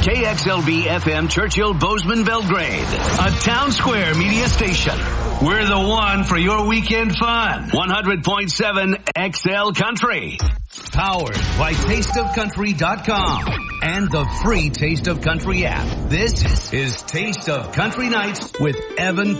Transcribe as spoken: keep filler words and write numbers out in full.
K X L B F M Churchill Bozeman Belgrade, a Town Square media station. We're the one for your weekend fun. one hundred point seven X L Country. Powered by taste of country dot com and the free Taste of Country app. This is Taste of Country Nights with Evan